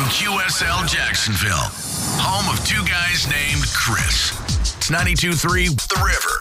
QSL Jacksonville, home of two guys named Chris. It's 92.3 The River.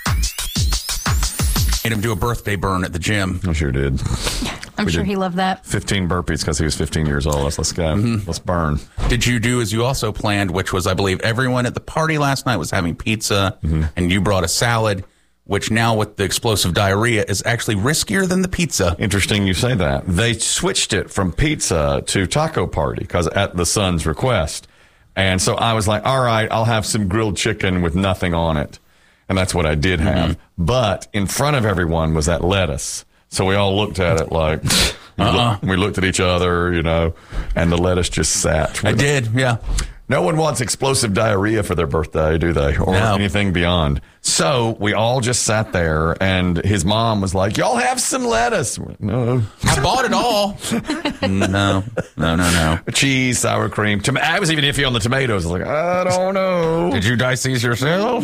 Made him do a birthday burn at the gym. I sure did. I'm sure he loved that. 15 burpees because he was 15 years old. Let's go. Let's burn. Did you do as you also planned, which was, I believe, everyone at the party last night was having pizza, and you brought a salad, which now with the explosive diarrhea is actually riskier than the pizza. Interesting you say that. They switched it from pizza to taco party because at the son's request. And so I was like, all right, I'll have some grilled chicken with nothing on it. And that's what I did have. But in front of everyone was that lettuce. So we all looked at it like, we looked at each other, and the lettuce just sat. I did, yeah. No one wants explosive diarrhea for their birthday, do they? Or anything beyond. So we all just sat there, and his mom was like, y'all have some lettuce. No. I bought it all. No. Cheese, sour cream. I was even iffy on the tomatoes. I was like, I don't know. Did you dice these yourself?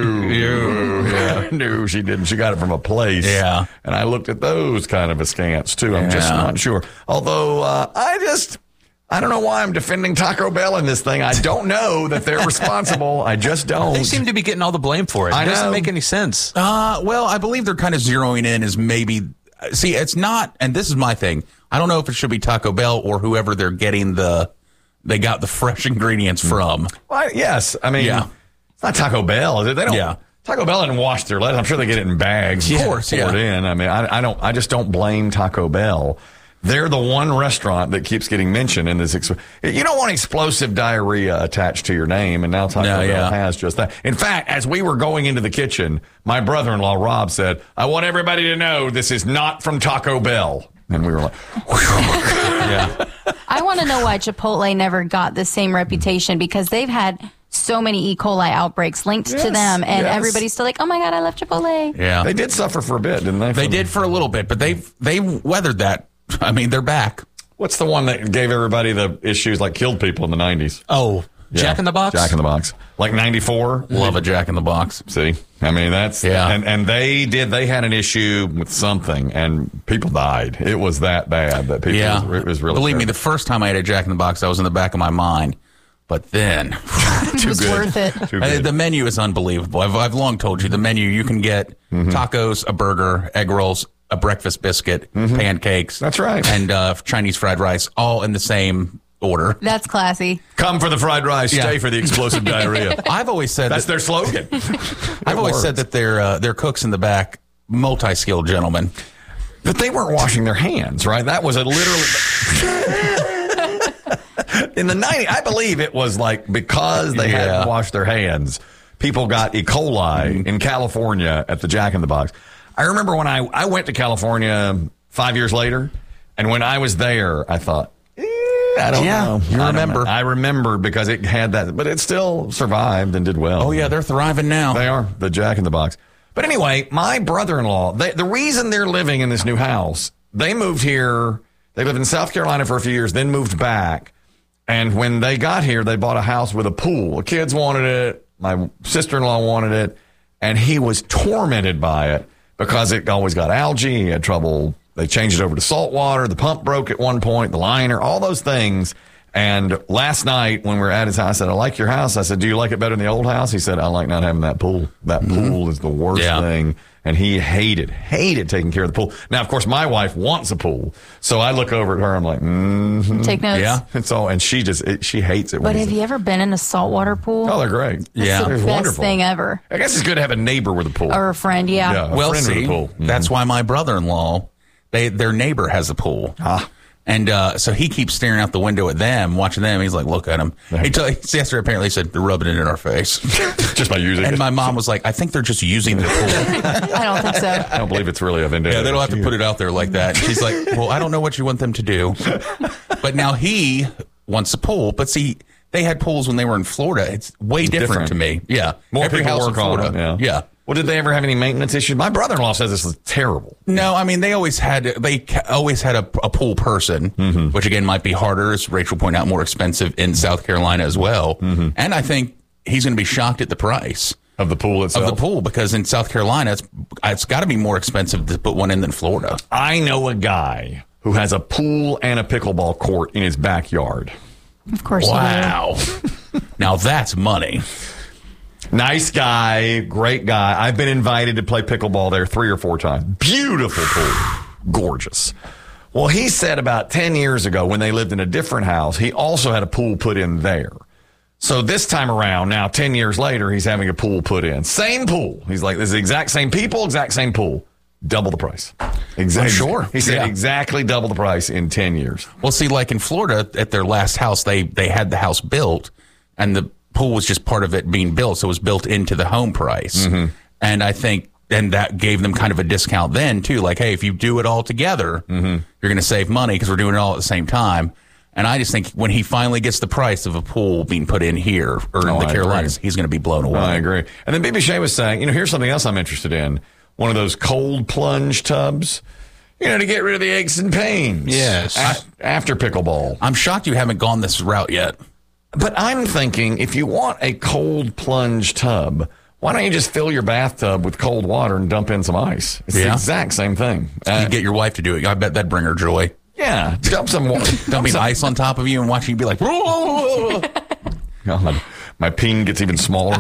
No, she didn't. She got it from a place. Yeah. And I looked at those kind of askance, too. I'm just not sure. Although, I don't know why I'm defending Taco Bell in this thing. I don't know that they're responsible. I just don't. They seem to be getting all the blame for it. It doesn't make any sense. Well, I believe they're kind of zeroing in as maybe. See, it's not, and this is my thing. I don't know if it should be Taco Bell or whoever they're getting they got the fresh ingredients from. Well, yes. I mean, it's not Taco Bell. They don't. Yeah. Taco Bell didn't wash their lettuce. I'm sure they get it in bags. Of course, poured in. I mean, I just don't blame Taco Bell. They're the one restaurant that keeps getting mentioned in this. You don't want explosive diarrhea attached to your name, and now Taco Bell has just that. In fact, as we were going into the kitchen, my brother-in-law, Rob, said, I want everybody to know this is not from Taco Bell. And we were like, I want to know why Chipotle never got the same reputation, because they've had so many E. coli outbreaks linked to them, and everybody's still like, oh my God, I love Chipotle. Yeah. They did suffer for a bit, didn't they? They did for a little bit, but they weathered that. I mean, they're back. What's the one that gave everybody the issues, like killed people in the 90s? Oh, Jack in the Box? Jack in the Box. Like 94? Love a Jack in the Box. See? I mean, that's... Yeah. And they had an issue with something, and people died. It was that bad that people... Yeah. It was really Believe terrible. me, the first time I had a Jack in the Box, that was in the back of my mind. But then... It was worth it. The menu is unbelievable. I've long told you, the menu, you can get tacos, a burger, egg rolls, a breakfast biscuit, pancakes. That's right. And Chinese fried rice, all in the same order. That's classy. Come for the fried rice, stay for the explosive diarrhea. I've always said that's their slogan. I've always said that they're cooks in the back, multi-skilled gentlemen. But they weren't washing their hands, right? That was a literally... In the 90s, I believe it was like because they hadn't washed their hands, people got E. coli in California at the Jack in the Box. I remember when I went to California 5 years later, and when I was there, I thought, I don't know. You remember. I remember because it had that, but it still survived and did well. Oh, yeah, they're thriving now. They are, the Jack in the Box. But anyway, my brother-in-law, the reason they're living in this new house, they moved here, they lived in South Carolina for a few years, then moved back. And when they got here, they bought a house with a pool. The kids wanted it. My sister-in-law wanted it. And he was tormented by it because it always got algae. He had trouble. They changed it over to salt water. The pump broke at one point, the liner, all those things. And last night when we were at his house, I said, I like your house. I said, do you like it better than the old house? He said, I like not having that pool. That pool is the worst thing. And he hated taking care of the pool. Now, of course, my wife wants a pool. So I look over at her. I'm like, Take notes. Yeah. It's all, and she hates it. But have you ever been in a saltwater pool? Oh, they're great. It's the best wonderful thing ever. I guess it's good to have a neighbor with a pool. Or a friend, a well, friend with a pool. That's why my brother-in-law, their neighbor has a pool. And so he keeps staring out the window at them, watching them. He's like, look at him. Yesterday, apparently, he said, they're rubbing it in our face. Just by using it. And my mom was like, I think they're just using the pool. I don't think so. I don't believe it's really a vendetta. Yeah, they don't have to put it out there like that. She's like, well, I don't know what you want them to do. But now he wants a pool. But see, they had pools when they were in Florida. It's way different to me. Yeah. More Every people house work in Florida. on it. Yeah. Well, did they ever have any maintenance issues? My brother-in-law says this is terrible. No, I mean, they always had a pool person, which again might be harder, as Rachel pointed out, more expensive in South Carolina as well. And I think he's going to be shocked at the price of the pool itself. Of the pool, because in South Carolina, it's got to be more expensive to put one in than Florida. I know a guy who has a pool and a pickleball court in his backyard. Of course Wow. Now that's money. Nice guy, great guy. I've been invited to play pickleball there 3 or 4 times. Beautiful pool. Gorgeous. Well, he said about 10 years ago when they lived in a different house, he also had a pool put in there. So this time around, now 10 years later, he's having a pool put in. Same pool. He's like, this is the exact same people, exact same pool. Double the price. Exactly. Sure. He said exactly double the price in 10 years. Well, see, like in Florida, at their last house, they had the house built, and the pool was just part of it being built, so it was built into the home price. Mm-hmm. And I think, and that gave them kind of a discount then, too. Like, hey, if you do it all together, you're going to save money because we're doing it all at the same time. And I just think when he finally gets the price of a pool being put in here or in the Carolinas, he's going to be blown away. I agree. And then BB Shea was saying, here's something else I'm interested in. One of those cold plunge tubs, to get rid of the aches and pains. Yes. After pickleball. I'm shocked you haven't gone this route yet. But I'm thinking, if you want a cold plunge tub, why don't you just fill your bathtub with cold water and dump in some ice? It's the exact same thing. You get your wife to do it. I bet that'd bring her joy. Yeah, dump some water. Dumping ice on top of you and watching you be like, whoa. God, my peen gets even smaller.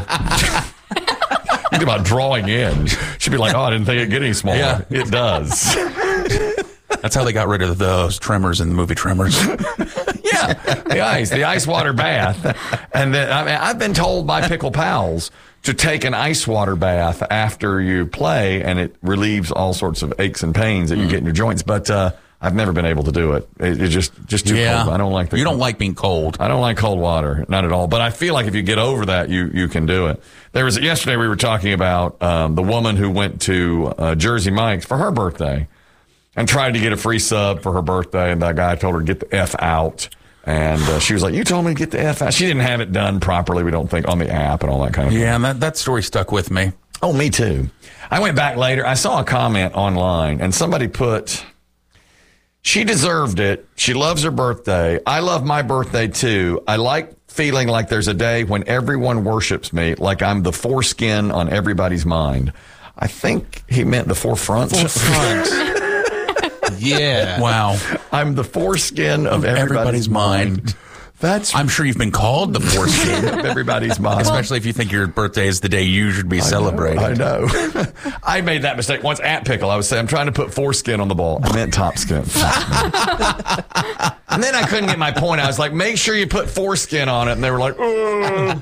Think about drawing in. She'd be like, I didn't think it'd get any smaller. Yeah. It does. That's how they got rid of those tremors in the movie Tremors. Yeah, the ice water bath. And then I've been told by pickle pals to take an ice water bath after you play, and it relieves all sorts of aches and pains that you get in your joints. But I've never been able to do it. It's just too cold. I don't like You don't like being cold. I don't like cold water, not at all. But I feel like if you get over that, you can do it. Yesterday we were talking about the woman who went to Jersey Mike's for her birthday and tried to get a free sub for her birthday, and that guy told her to get the F out. And she was like, you told me to get the F out. She didn't have it done properly, we don't think, on the app and all that kind of thing. Yeah, and that story stuck with me. Oh, me too. I went back later. I saw a comment online, and somebody put, she deserved it. She loves her birthday. I love my birthday, too. I like feeling like there's a day when everyone worships me, like I'm the foreskin on everybody's mind. I think he meant the forefront. Yeah. Wow. I'm the foreskin of everybody's mind. I'm sure you've been called the foreskin of everybody's mind. Especially if you think your birthday is the day you should be celebrating. I know. I made that mistake once at Pickle. I was saying, I'm trying to put foreskin on the ball. I meant top skin. And then I couldn't get my point. I was like, make sure you put foreskin on it. And they were like, oh.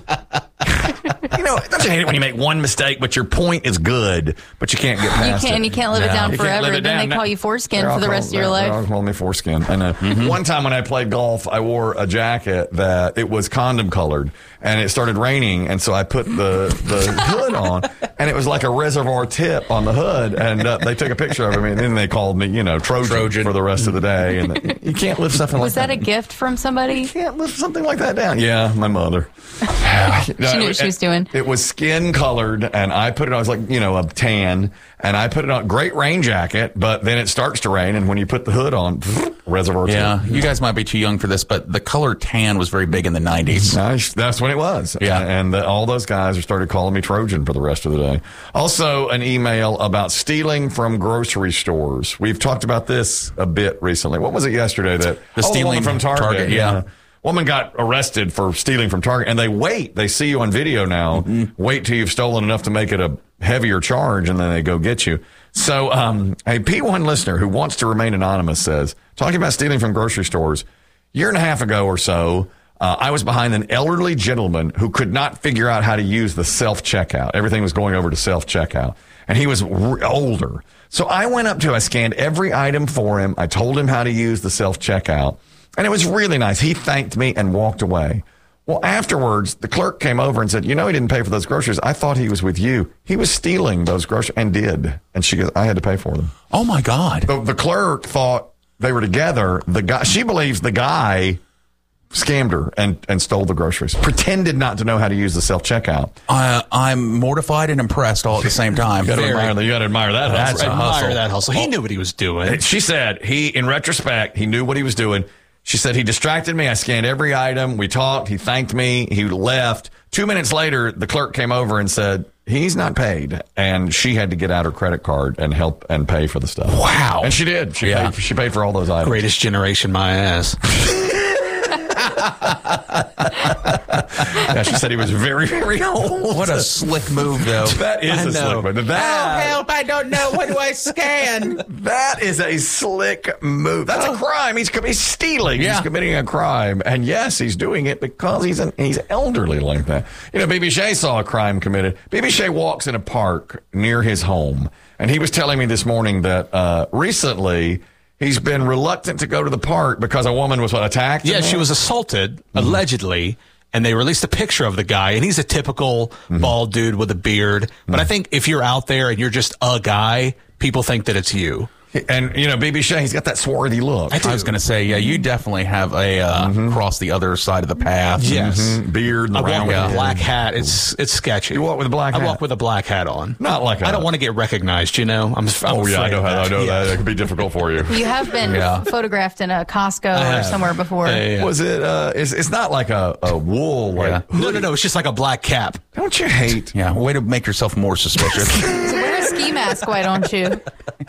Don't you hate it when you make one mistake, but your point is good, but you can't get past it? You can't live it down forever. Then they call you foreskin for the rest of your life. They're all calling me foreskin. I know. One time when I played golf, I wore a jacket that it was condom colored, and it started raining, and so I put the hood on, and it was like a reservoir tip on the hood, and they took a picture of me, and then they called me, Trojan for the rest of the day. And you can't live something like that. Was that a gift from somebody? You can't live something like that down. Yeah, my mother. She knew what she was doing. It was skin colored, and I put it on. I was like, a tan, and I put it on. Great rain jacket, but then it starts to rain, and when you put the hood on, reservoir. Yeah, you guys might be too young for this, but the color tan was very big in the 90s. Nice. That's when it was. Yeah, and all those guys started calling me Trojan for the rest of the day. Also, an email about stealing from grocery stores. We've talked about this a bit recently. What was it yesterday? The stealing from Target. Yeah. Woman got arrested for stealing from Target, and they see you on video now, wait till you've stolen enough to make it a heavier charge, and then they go get you. So a P1 listener who wants to remain anonymous says, talking about stealing from grocery stores, a year and a half ago or so, I was behind an elderly gentleman who could not figure out how to use the self-checkout. Everything was going over to self-checkout, and he was older. So I went up to him, I scanned every item for him, I told him how to use the self-checkout. And it was really nice. He thanked me and walked away. Well, afterwards, the clerk came over and said, he didn't pay for those groceries. I thought he was with you. He was stealing those groceries and did. And she goes, I had to pay for them. Oh, my God. The clerk thought they were together. She believes the guy scammed her and stole the groceries, pretended not to know how to use the self-checkout. I'm mortified and impressed all at the same time. You got to admire that hustle. That's a hustle. That hustle. He knew what he was doing. She said in retrospect, he knew what he was doing. She said, he distracted me. I scanned every item. We talked. He thanked me. He left. 2 minutes later, the clerk came over and said, he's not paid. And she had to get out her credit card and help and pay for the stuff. Wow. And she did. She paid for all those items. Greatest generation, my ass. Yeah, she said he was very, very old. What a slick move, though. That is a slick move. Oh, help, I don't know. What do I scan? That is a slick move. That's a crime. He's stealing. Yeah. He's committing a crime. And yes, he's doing it because he's elderly like that. You know, BB Shea saw a crime committed. BB Shea walks in a park near his home. And he was telling me this morning that recently he's been reluctant to go to the park because a woman was attacked. Yeah, she was assaulted, allegedly. And they released a picture of the guy, and he's a typical bald dude with a beard. But I think if you're out there and you're just a guy, people think that it's you. And, you know, BB Shea, he's got that swarthy look. I was going to say, yeah, you definitely have a cross the other side of the path. Yes. Beard and I walk round with a head. black hat. It's sketchy. You walk with a black hat? I walk with a black hat on. Not like I don't want to get recognized, you know? I'm Oh, yeah, I afraid know, of I know Yeah. that. It could be difficult for you. You have been photographed in a Costco or somewhere before. Yeah. Was it, it's not like a wool, like, No, it's just like a black cap. don't you hate? Yeah, way to make yourself more suspicious. So wear a ski mask, why don't you?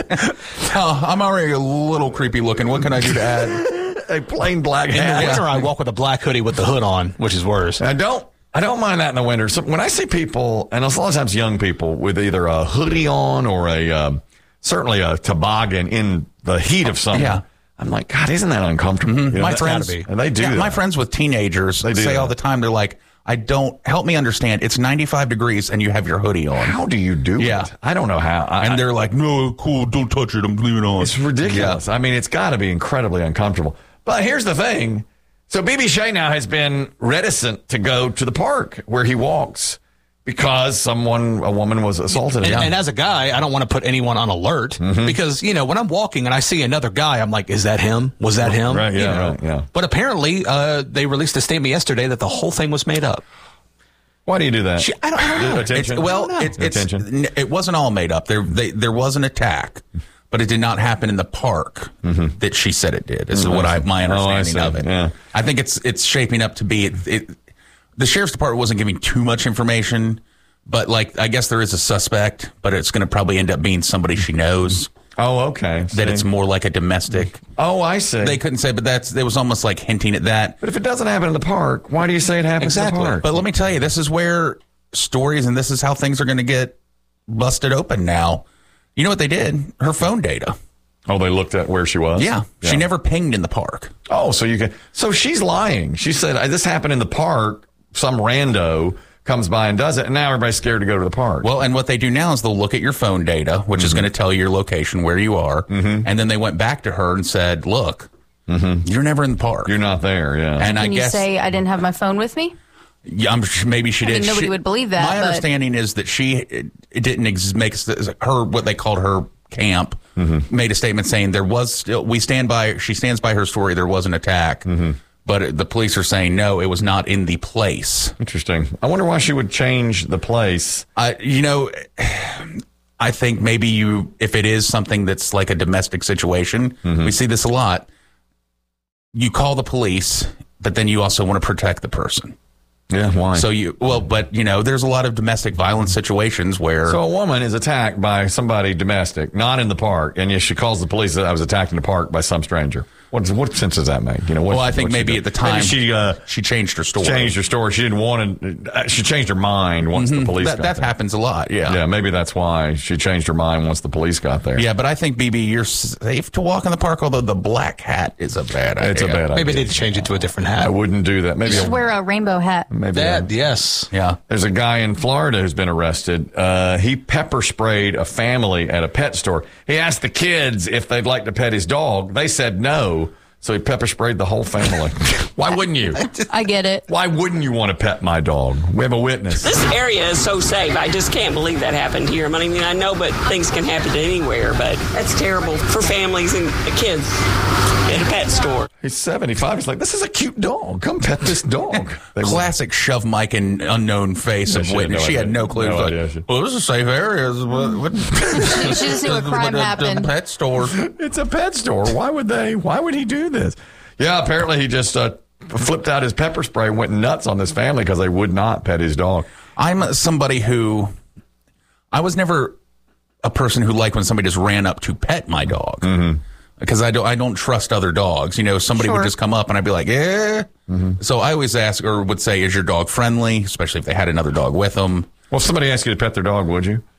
Oh, I'm already a little creepy looking. What can I do to add? A plain black In the hat. winter, I walk with a black hoodie with the hood on, which is worse. I don't mind that in the winter. So when I see people, and a lot of times young people with either a hoodie on or certainly a toboggan in the heat of summer, Yeah. I'm like, God, isn't that uncomfortable? You know, My that- friends, gotta be. and they do. that. my friends with teenagers They do say all that. the time, they're like, help me understand. It's 95 degrees and you have your hoodie on. How do you do Yeah. it? I don't know how. And they're like, no, cool, don't touch it. I'm leaving it on. It's ridiculous. I mean, it's got to be incredibly uncomfortable. But here's the thing. So BB Shea now has been reticent to go to the park where he walks because a woman was assaulted. And as a guy, I don't want to put anyone on alert because, you know, when I'm walking and I see another guy, I'm like, is that him? Was that him? Right, yeah, You know? right, yeah. But apparently, they released a statement yesterday that the whole thing was made up. Why do you do that? I don't know. Attention. Attention. It wasn't all made up. There was an attack, but it did not happen in the park that she said it did. This is what my understanding of it. Yeah. I think it's shaping up to be the sheriff's department wasn't giving too much information, but like I guess there is a suspect, but it's going to probably end up being somebody she knows. Oh, okay. That it's more like a domestic. Oh, I see. They couldn't say, but it was almost like hinting at that. But if it doesn't happen in the park, why do you say it happens in the park? But let me tell you, this is where stories and this is how things are going to get busted open now. You know what they did? Her phone data. Oh, they looked at where she was? Yeah. She never pinged in the park. Oh, so she's lying. She said, this happened in the park. Some rando comes by and does it, and now everybody's scared to go to the park. Well, and what they do now is they'll look at your phone data, which is going to tell you your location, where you are, and then they went back to her and said, look, you're never in the park. You're not there, yeah. And I Can you guess say I didn't have my phone with me? yeah, maybe she did. nobody would believe that, My but- understanding is that she it didn't make her what they called her camp made a statement saying there was still she stands by her story. There was an attack. But the police are saying, no, it was not in the place. Interesting. I wonder why she would change the place. I think maybe if it is something that's like a domestic situation, we see this a lot. You call the police, but then you also want to protect the person. Yeah, why? But there's a lot of domestic violence situations where. So a woman is attacked by somebody domestic, not in the park, and yet she calls the police that I was attacked in the park by some stranger. What sense does that make? I think maybe at the time she changed her story. Changed her story. She didn't want to. She changed her mind once the police got there. That happens a lot. Yeah. Yeah, maybe that's why she changed her mind once the police got there. Yeah, but I think BB, you're safe to walk in the park. Although the black hat is a bad idea. It's a bad idea. Maybe they need to change it to a different hat. I wouldn't do that. Maybe You should wear a rainbow hat. Yes. Yeah. There's a guy in Florida who's been arrested. He pepper sprayed a family at a pet store. He asked the kids if they'd like to pet his dog. They said no. So he pepper sprayed the whole family. Why wouldn't you? I get it. Why wouldn't you want to pet my dog? We have a witness. This area is so safe. I just can't believe that happened here. I mean, I know, but things can happen anywhere. But that's terrible for families and kids at a pet store. He's 75. He's like, this is a cute dog. Come pet this dog. Classic shove Mike in unknown face of witness. She had no clue. No Like, idea. well, this is a safe area. She just knew a crime happened. The pet store. It's a pet store. Why would he do this? Yeah, apparently he just flipped out his pepper spray and went nuts on this family because they would not pet his dog. I'm somebody who I was never a person who liked when somebody just ran up to pet my dog because I don't trust other dogs. Somebody would Sure. just come up and I'd be like, So I always ask or would say, is your dog friendly, especially if they had another dog with them? Well, if somebody asked you to pet their dog, would you?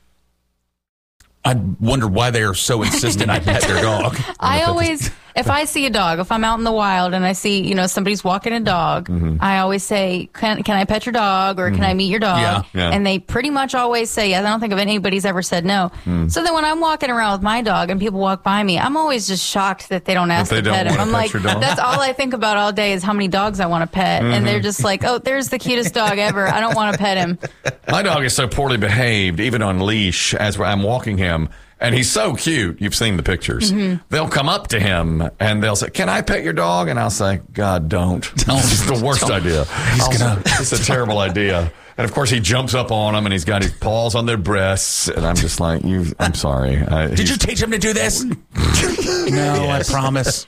I wonder why they are so insistent I pet their dog. I always, if I see a dog, if I'm out in the wild and I see, somebody's walking a dog, I always say, can I pet your dog or can I meet your dog? Yeah. And they pretty much always say yes. I don't think of anybody's ever said no. So then when I'm walking around with my dog and people walk by me, I'm always just shocked that they don't ask they to don't pet him. wanna I'm pet like, your dog? that's all I think about all day is how many dogs I want to pet. And they're just like, oh, there's the cutest dog ever. I don't want to pet him. My dog is so poorly behaved, even on leash, as I'm walking him. And he's so cute. You've seen the pictures. They'll come up to him and they'll say, can I pet your dog? And I'll say, God, don't. It's the worst idea. It's a terrible idea. And of course, he jumps up on them and he's got his paws on their breasts. And I'm just like, I'm sorry. Did you teach him to do this? No, I promise.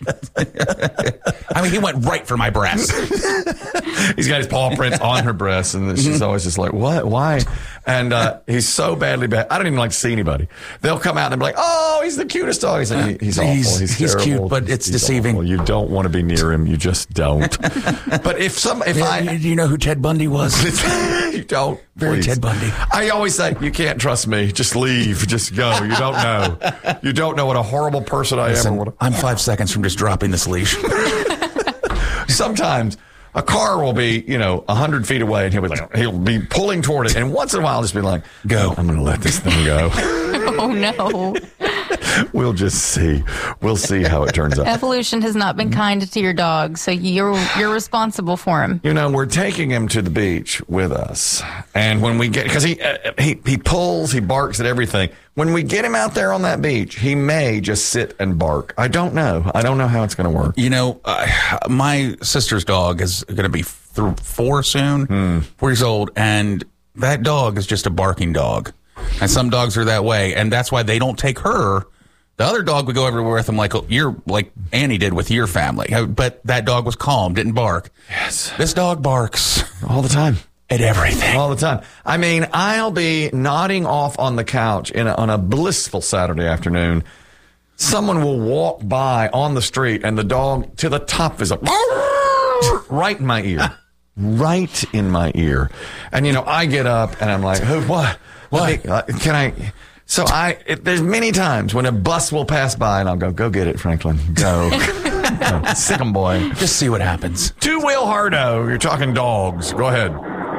I mean, he went right for my breast. He's got his paw prints on her breasts. And she's always just like, what? Why? And he's so badly bad. I don't even like to see anybody. They'll come out and be like, oh, he's the cutest dog. He's like, he's awful. He's terrible. Cute, but it's deceiving. Awful. You don't want to be near him. You just don't. But do you know who Ted Bundy was? You don't. Very Please. Ted Bundy. I always say, you can't trust me. Just leave. Just go. You don't know. You don't know what a horrible person I am. Or what I'm 5 seconds from just dropping this leash. Sometimes a car will be, 100 feet away and he'll be pulling toward it. And once in a while, I'll just be like, go. I'm going to let this thing go. Oh, no. We'll just see. We'll see how it turns out. Evolution has not been kind to your dog, so you're responsible for him. We're taking him to the beach with us. And when we get, because he pulls, he barks at everything. When we get him out there on that beach, he may just sit and bark. I don't know. I don't know how it's going to work. My sister's dog is going to be 4 soon, 4 years old, and that dog is just a barking dog. And some dogs are that way, and that's why they don't take her. The other dog would go everywhere with him like Annie did with your family. But that dog was calm, didn't bark. Yes. This dog barks. All the time. At everything. All the time. I mean, I'll be nodding off on the couch on a blissful Saturday afternoon. Someone will walk by on the street, and the dog to the top is right in my ear. Right in my ear. And, I get up, and I'm like, what? What? Can I... So there's many times when a bus will pass by and I'll go get it, Franklin. Go. Sick 'em, boy. Just see what happens. Will Hardo, you're talking dogs. Go ahead.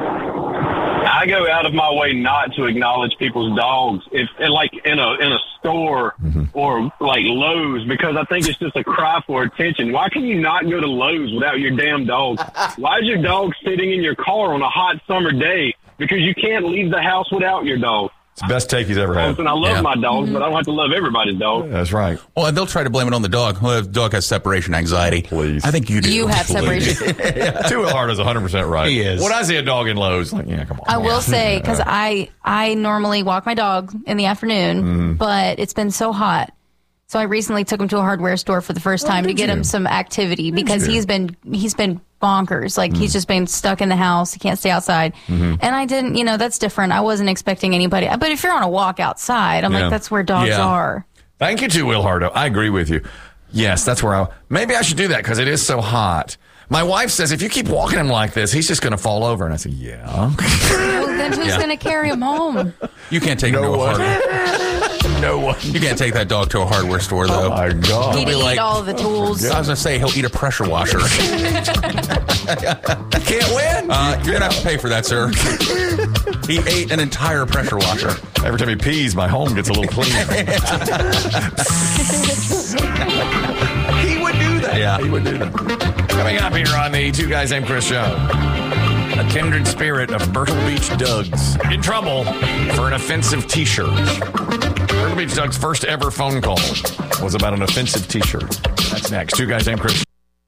I go out of my way not to acknowledge people's dogs, if like in a store or like Lowe's, because I think it's just a cry for attention. Why can you not go to Lowe's without your damn dog? Why is your dog sitting in your car on a hot summer day? Because you can't leave the house without your dog. It's the best take he's ever had. And I love my dogs, but I don't have to love everybody's dog. That's right. Well, and they'll try to blame it on the dog. Well, the dog has separation anxiety. Please. I think you do. You have separation. Will Hardo's 100% right. He is. When I see a dog in Lowe's, come on. I will say, because I normally walk my dog in the afternoon, but it's been so hot. So I recently took him to a hardware store for the first time to get him some activity because he's been bonkers. Like he's just been stuck in the house. He can't stay outside. And I didn't, that's different. I wasn't expecting anybody. But if you're on a walk outside, I'm like, that's where dogs are. Thank you to Will Hardo. I agree with you. Yes, that's where maybe I should do that because it is so hot. My wife says, if you keep walking him like this, he's just going to fall over. And I said, yeah. Well, then who's going to carry him home? You can't take him to a hardware. No one. You can't take that dog to a hardware store, though. Oh, my God. He'd eat all the tools. I was going to say, he'll eat a pressure washer. Can't win. You're going to have to pay for that, sir. He ate an entire pressure washer. Every time he pees, my home gets a little cleaner. He would do that. Yeah. He would do that. Coming up here on the Two Guys Named Chris show, a kindred spirit of Myrtle Beach Doug's in trouble for an offensive T-shirt. Myrtle Beach Doug's first ever phone call was about an offensive T-shirt. That's next. Two Guys Named Chris.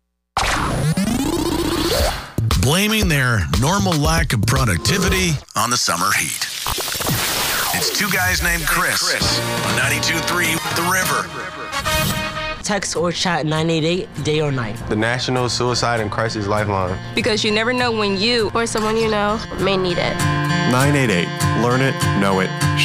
Blaming their normal lack of productivity on the summer heat. It's Two Guys Named Chris on 92.3 The River. Text or chat 988, day or night. The National Suicide and Crisis Lifeline. Because you never know when you or someone you know may need it. 988. Learn it, know it, share it.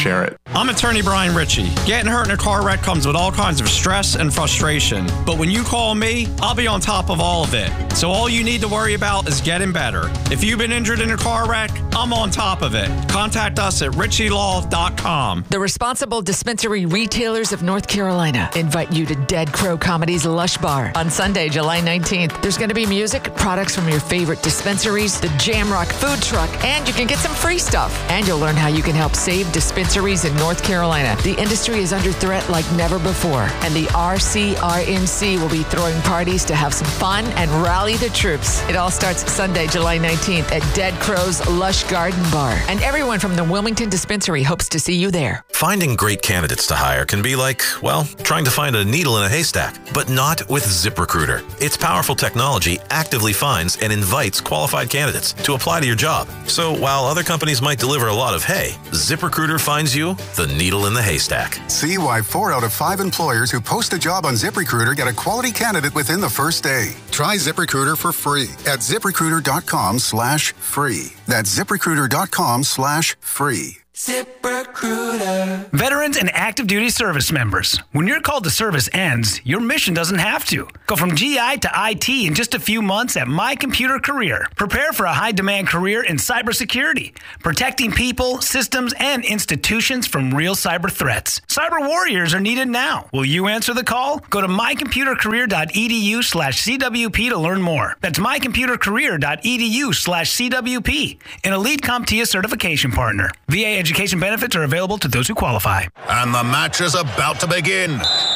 I'm attorney Brian Ritchie. Getting hurt in a car wreck comes with all kinds of stress and frustration. But when you call me, I'll be on top of all of it. So all you need to worry about is getting better. If you've been injured in a car wreck, I'm on top of it. Contact us at ritchielaw.com. The Responsible Dispensary Retailers of North Carolina invite you to Dead Crow Comedy's Lush Bar on Sunday, July 19th. There's going to be music, products from your favorite dispensaries, the Jamrock food truck, and you can get some free stuff. And you'll learn how you can help save dispensaries in North Carolina. The industry is under threat like never before, and the RCRNC will be throwing parties to have some fun and rally the troops. It all starts Sunday, July 19th at Dead Crow's Lush Garden Bar, and everyone from the Wilmington Dispensary hopes to see you there. Finding great candidates to hire can be like, well, trying to find a needle in a haystack, but not with ZipRecruiter. Its powerful technology actively finds and invites qualified candidates to apply to your job. So while other companies might deliver a lot of hay, ZipRecruiter finds you the needle in the haystack. See why 4 out of 5 employers who post a job on ZipRecruiter get a quality candidate within the first day. Try ZipRecruiter for free at ZipRecruiter.com/free. That's ZipRecruiter.com/free. ZipRecruiter. Veterans and active duty service members. When your call to service ends, your mission doesn't have to. Go from GI to IT in just a few months at My Computer Career. Prepare for a high-demand career in cybersecurity, protecting people, systems, and institutions from real cyber threats. Cyber warriors are needed now. Will you answer the call? Go to mycomputercareer.edu/CWP to learn more. That's mycomputercareer.edu/CWP, an elite CompTIA certification partner. VA education benefits are available to those who qualify. And the match is about to begin.